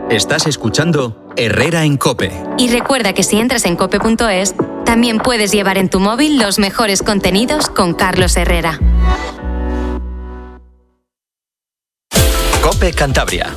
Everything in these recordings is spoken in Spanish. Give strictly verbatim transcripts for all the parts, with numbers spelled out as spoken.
Estás escuchando Herrera en COPE. Y recuerda que si entras en cope punto es, también puedes llevar en tu móvil los mejores contenidos con Carlos Herrera. COPE Cantabria.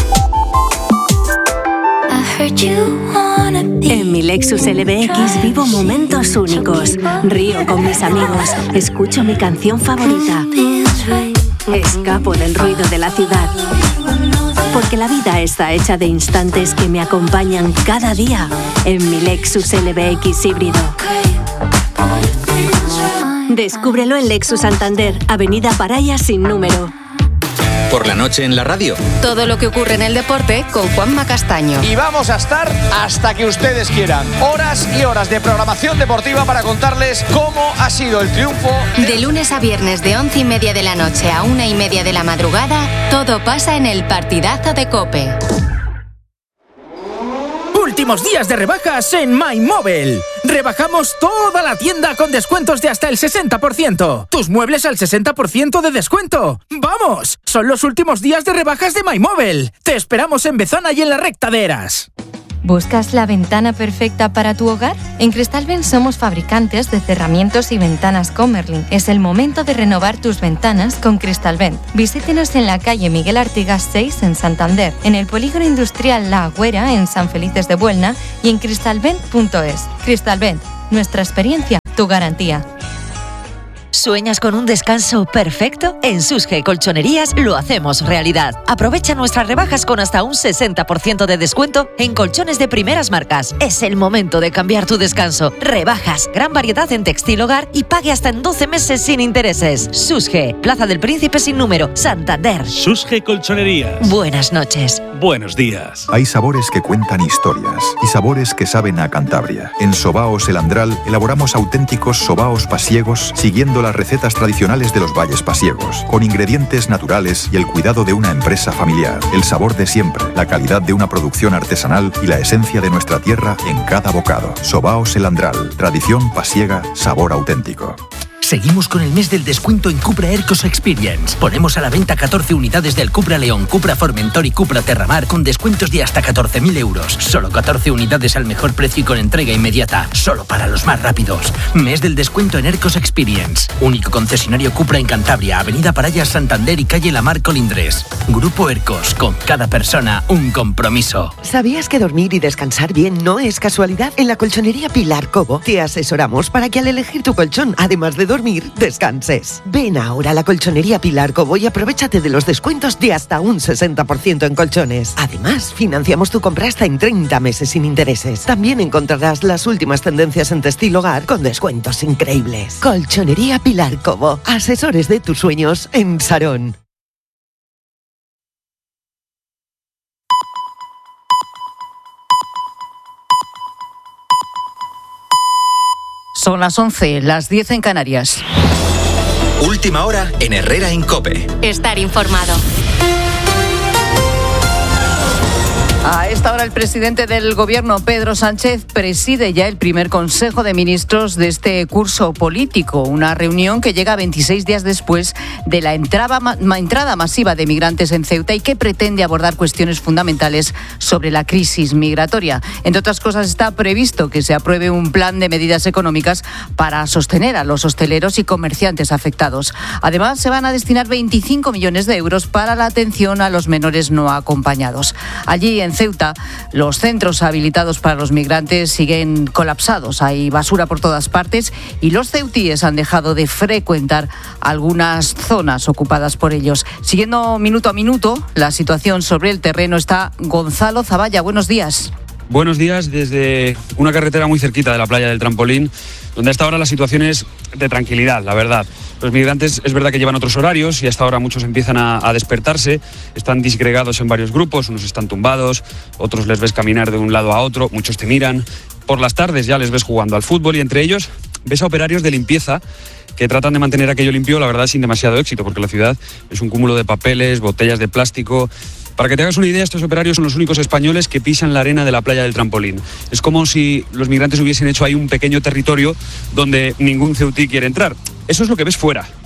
En mi Lexus L B X vivo momentos únicos. Río con mis amigos, escucho mi canción favorita. Escapo del ruido de la ciudad. Porque la vida está hecha de instantes que me acompañan cada día en mi Lexus L B X híbrido. Descúbrelo en Lexus Santander, Avenida Paraya sin número. Por la noche en la radio. Todo lo que ocurre en el deporte con Juanma Castaño. Y vamos a estar hasta que ustedes quieran. Horas y horas de programación deportiva para contarles cómo ha sido el triunfo. De lunes a viernes de once y media de la noche a una y media de la madrugada, todo pasa en el partidazo de COPE. Últimos días de rebajas en MyMobile. Rebajamos toda la tienda con descuentos de hasta el sesenta por ciento. Tus muebles al sesenta por ciento de descuento. ¡Vamos! Son los últimos días de rebajas de MyMobile. Te esperamos en Bezana y en la Recta de Eras. ¿Buscas la ventana perfecta para tu hogar? En Cristalvent somos fabricantes de cerramientos y ventanas Comerlin. Es el momento de renovar tus ventanas con Cristalvent. Visítenos en la calle Miguel Artigas seis en Santander, en el Polígono Industrial La Agüera en San Felices de Buelna y en cristalvent punto es. Cristalvent, nuestra experiencia, tu garantía. ¿Sueñas con un descanso perfecto? En Susge Colchonerías lo hacemos realidad. Aprovecha nuestras rebajas con hasta un sesenta por ciento de descuento en colchones de primeras marcas. Es el momento de cambiar tu descanso. Rebajas, gran variedad en textil hogar y pague hasta en doce meses sin intereses. Susge, Plaza del Príncipe sin número, Santander. Susge Colchonerías. Buenas noches. Buenos días. Hay sabores que cuentan historias y sabores que saben a Cantabria. En Sobaos El Andral elaboramos auténticos sobaos pasiegos siguiendo las recetas tradicionales de los valles pasiegos, con ingredientes naturales y el cuidado de una empresa familiar. El sabor de siempre, la calidad de una producción artesanal y la esencia de nuestra tierra en cada bocado. Sobaos El Andral, tradición pasiega, sabor auténtico. Seguimos con el mes del descuento en Cupra Aircross Experience. Ponemos a la venta catorce unidades del Cupra León, Cupra Formentor y Cupra Terramar con descuentos de hasta catorce mil euros. Solo catorce unidades al mejor precio y con entrega inmediata. Solo para los más rápidos. Mes del descuento en Aircross Experience. Único concesionario Cupra en Cantabria, Avenida Paraya, Santander y calle Lamar Colindres. Grupo Aircross, con cada persona un compromiso. ¿Sabías que dormir y descansar bien no es casualidad? En la colchonería Pilar Cobo te asesoramos para que al elegir tu colchón, además de dormir, descanses. Ven ahora a la colchonería Pilar Cobo y aprovechate de los descuentos de hasta un sesenta por ciento en colchones. Además, financiamos tu compra hasta en treinta meses sin intereses. También encontrarás las últimas tendencias en textil hogar con descuentos increíbles. Colchonería Pilar Cobo. Asesores de tus sueños en Sarón. Son las once, las diez en Canarias. Última hora en Herrera en COPE. Estar informado. A esta hora el presidente del Gobierno, Pedro Sánchez, preside ya el primer Consejo de Ministros de este curso político, una reunión que llega veintiséis días después de la entrada, ma, entrada masiva de migrantes en Ceuta y que pretende abordar cuestiones fundamentales sobre la crisis migratoria. Entre otras cosas, está previsto que se apruebe un plan de medidas económicas para sostener a los hosteleros y comerciantes afectados. Además, se van a destinar veinticinco millones de euros para la atención a los menores no acompañados. Allí, en Ceuta, los centros habilitados para los migrantes siguen colapsados. Hay basura por todas partes y los ceutíes han dejado de frecuentar algunas zonas ocupadas por ellos. Siguiendo minuto a minuto la situación sobre el terreno está Gonzalo Zavalla. Buenos días. Buenos días desde una carretera muy cerquita de la playa del Trampolín, donde hasta ahora la situación es de tranquilidad, la verdad. Los migrantes es verdad que llevan otros horarios y hasta ahora muchos empiezan a, a despertarse, están disgregados en varios grupos, unos están tumbados, otros les ves caminar de un lado a otro, muchos te miran. Por las tardes ya les ves jugando al fútbol y entre ellos ves a operarios de limpieza que tratan de mantener aquello limpio, la verdad sin demasiado éxito, porque la ciudad es un cúmulo de papeles, botellas de plástico. Para que te hagas una idea, estos operarios son los únicos españoles que pisan la arena de la playa del Trampolín. Es como si los migrantes hubiesen hecho ahí un pequeño territorio donde ningún ceutí quiere entrar. Eso es lo que ves fuera.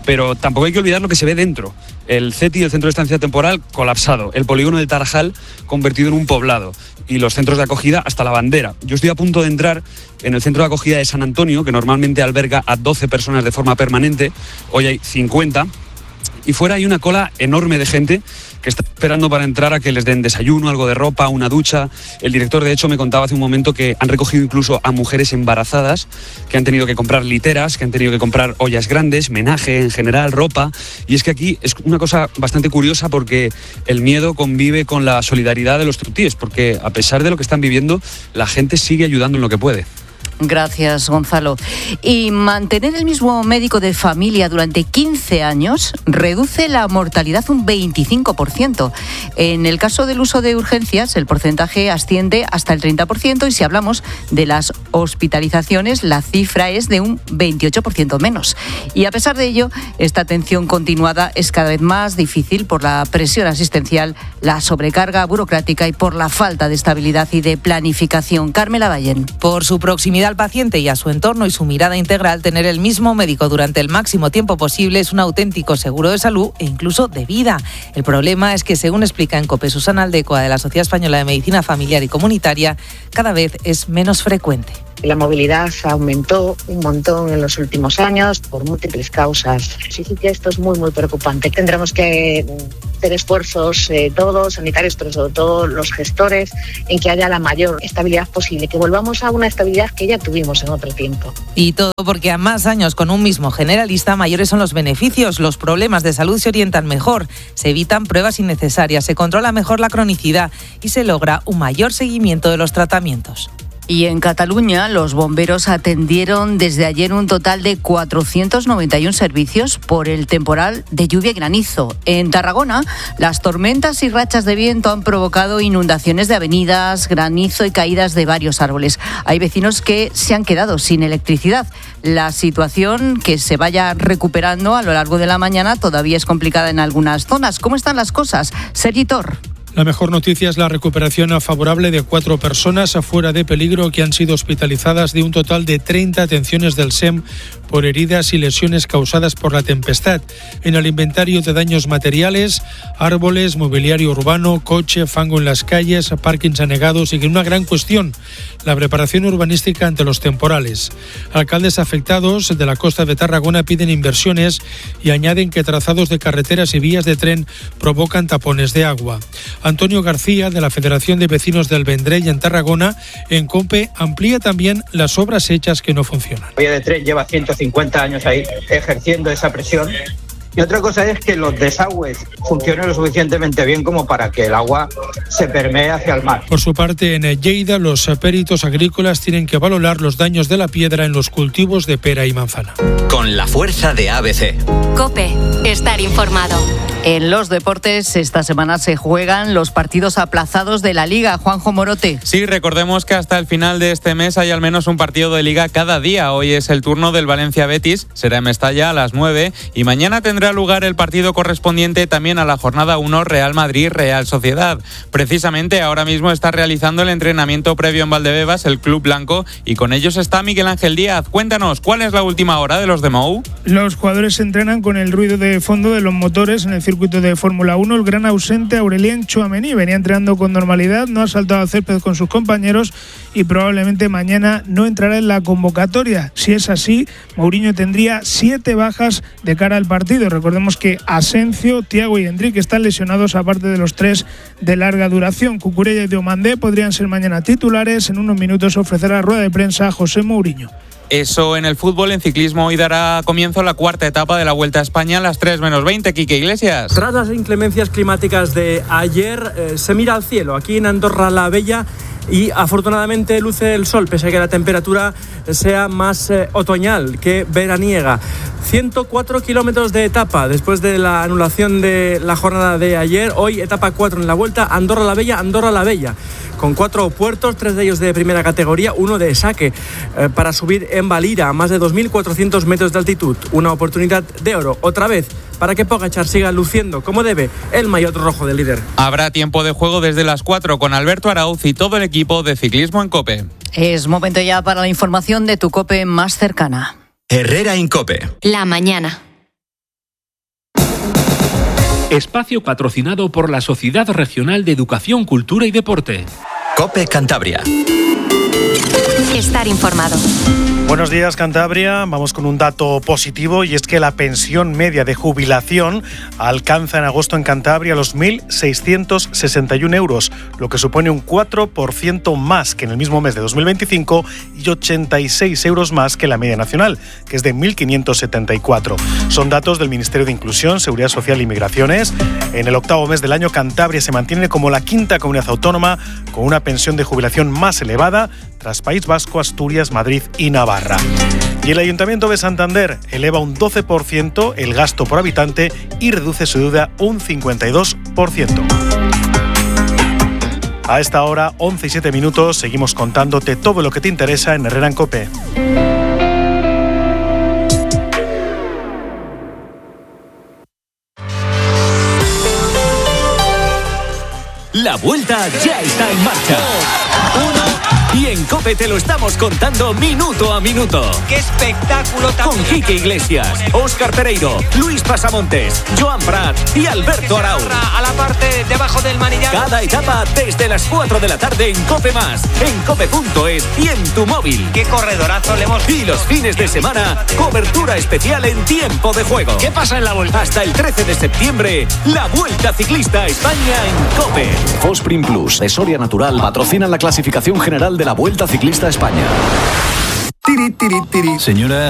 pero tampoco hay que olvidar lo que se ve dentro. El C E T I, el Centro de Estancia Temporal, colapsado. El polígono del Tarajal convertido en un poblado. Y los centros de acogida hasta la bandera. Yo estoy a punto de entrar en el centro de acogida de San Antonio, que normalmente alberga a doce personas de forma permanente. Hoy hay cincuenta. Y fuera hay una cola enorme de gente que está esperando para entrar a que les den desayuno, algo de ropa, una ducha. El director, de hecho, me contaba hace un momento que han recogido incluso a mujeres embarazadas que han tenido que comprar literas, que han tenido que comprar ollas grandes, menaje en general, ropa. Y es que aquí es una cosa bastante curiosa porque el miedo convive con la solidaridad de los tutíes, porque a pesar de lo que están viviendo, la gente sigue ayudando en lo que puede. Gracias, Gonzalo. Y mantener el mismo médico de familia durante quince años reduce la mortalidad un veinticinco por ciento. En el caso del uso de urgencias, el porcentaje asciende hasta el treinta por ciento y si hablamos de las hospitalizaciones, la cifra es de un veintiocho por ciento menos. Y a pesar de ello, esta atención continuada es cada vez más difícil por la presión asistencial, la sobrecarga burocrática y por la falta de estabilidad y de planificación. Carmela Vallen. Por su proximidad al paciente y a su entorno y su mirada integral, tener el mismo médico durante el máximo tiempo posible es un auténtico seguro de salud e incluso de vida. El problema es que, según explica en COPE Susana Aldecoa de la Sociedad Española de Medicina Familiar y Comunitaria, cada vez es menos frecuente. La movilidad aumentó un montón en los últimos años por múltiples causas. Sí, sí que esto es muy, muy preocupante. Tendremos que hacer esfuerzos eh, todos, sanitarios, pero sobre todo los gestores, en que haya la mayor estabilidad posible, que volvamos a una estabilidad que ya tuvimos en otro tiempo. Y todo porque a más años con un mismo generalista, mayores son los beneficios, los problemas de salud se orientan mejor, se evitan pruebas innecesarias, se controla mejor la cronicidad y se logra un mayor seguimiento de los tratamientos. Y en Cataluña, los bomberos atendieron desde ayer un total de cuatrocientos noventa y uno servicios por el temporal de lluvia y granizo. En Tarragona, las tormentas y rachas de viento han provocado inundaciones de avenidas, granizo y caídas de varios árboles. Hay vecinos que se han quedado sin electricidad. La situación, que se vaya recuperando a lo largo de la mañana, todavía es complicada en algunas zonas. ¿Cómo están las cosas? Sergi Tor. La mejor noticia es la recuperación favorable de cuatro personas fuera de peligro que han sido hospitalizadas de un total de treinta atenciones del S E M por heridas y lesiones causadas por la tempestad. En el inventario de daños materiales, árboles, mobiliario urbano, coche, fango en las calles, parkings anegados y una gran cuestión, la preparación urbanística ante los temporales. Alcaldes afectados de la costa de Tarragona piden inversiones y añaden que trazados de carreteras y vías de tren provocan tapones de agua. Antonio García, de la Federación de Vecinos del Vendrell en Tarragona, en COPE amplía también las obras hechas que no funcionan. La vía de tren lleva ciento cincuenta años ahí ejerciendo esa presión. Y otra cosa es que los desagües funcionen lo suficientemente bien como para que el agua se permee hacia el mar. Por su parte, en Lleida, los peritos agrícolas tienen que valorar los daños de la piedra en los cultivos de pera y manzana. Con la fuerza de A B C. COPE, estar informado. En los deportes, esta semana se juegan los partidos aplazados de la Liga. Juanjo Morote. Sí, recordemos que hasta el final de este mes hay al menos un partido de Liga cada día. Hoy es el turno del Valencia-Betis, será en Mestalla a las nueve y mañana tendrá lugar el partido correspondiente también a la jornada uno Real Madrid-Real Sociedad. Precisamente ahora mismo está realizando el entrenamiento previo en Valdebebas el club blanco y con ellos está Miguel Ángel Díaz. Cuéntanos, ¿cuál es la última hora de los de Mou? Los jugadores se entrenan con el ruido de fondo de los motores en el circuito de Fórmula uno. El gran ausente Aurélien Tchouaméni venía entrenando con normalidad, no ha saltado al césped con sus compañeros y probablemente mañana no entrará en la convocatoria. Si es así, Mourinho tendría siete bajas de cara al partido. Recordemos que Asencio, Thiago y Endrick están lesionados, aparte de los tres de larga duración. Cucurella y Diomandé podrían ser mañana titulares. En unos minutos ofrecerá rueda de prensa a José Mourinho. Eso en el fútbol. En ciclismo hoy dará comienzo la cuarta etapa de la Vuelta a España a las tres menos veinte. Quique Iglesias. Tras las inclemencias climáticas de ayer, eh, se mira al cielo aquí en Andorra la Bella y afortunadamente luce el sol, pese a que la temperatura sea más eh, otoñal que veraniega. ciento cuatro kilómetros de etapa después de la anulación de la jornada de ayer. Hoy etapa cuatro en la Vuelta, Andorra la Bella, Andorra la Bella, con cuatro puertos, tres de ellos de primera categoría, uno de saque eh, para subir en Valira a más de dos mil cuatrocientos metros de altitud. Una oportunidad de oro, otra vez, para que Pogačar siga luciendo como debe el maillot rojo del líder. Habrá tiempo de juego desde las cuatro con Alberto Arauz y todo el equipo de ciclismo en COPE. Es momento ya para la información de tu COPE más cercana. Herrera en COPE. La mañana. Espacio patrocinado por la Sociedad Regional de Educación, Cultura y Deporte. COPE Cantabria. Estar informado. Buenos días, Cantabria. Vamos con un dato positivo y es que la pensión media de jubilación alcanza en agosto en Cantabria los mil seiscientos sesenta y uno euros, lo que supone un cuatro por ciento más que en el mismo mes de dos mil veinticinco y ochenta y seis euros más que la media nacional, que es de mil quinientos setenta y cuatro. Son datos del Ministerio de Inclusión, Seguridad Social y Migraciones. En el octavo mes del año, Cantabria se mantiene como la quinta comunidad autónoma con una pensión de jubilación más elevada, tras País Vasco, Asturias, Madrid y Navarra. Y el Ayuntamiento de Santander eleva un doce por ciento el gasto por habitante y reduce su deuda un cincuenta y dos por ciento. A esta hora, once y siete minutos, seguimos contándote todo lo que te interesa en Herrera en COPE. La vuelta ya está en marcha. Uno. Y en COPE te lo estamos contando minuto a minuto. ¡Qué espectáculo! Con Quique Iglesias, Óscar Pereiro, Luis Pasamontes, Joan Prat y Alberto Arau. A la parte debajo del manillar. Cada etapa desde las cuatro de la tarde en COPE Más, en cope punto es y en tu móvil. ¡Qué corredorazo le hemos... Y los fines de semana, cobertura especial en tiempo de juego. ¿Qué pasa en la vuelta? Hasta el trece de septiembre, la Vuelta Ciclista a España en COPE. Fosprin Plus, de Soria Natural, patrocinan la clasificación general de la Vuelta Ciclista a España. Señora,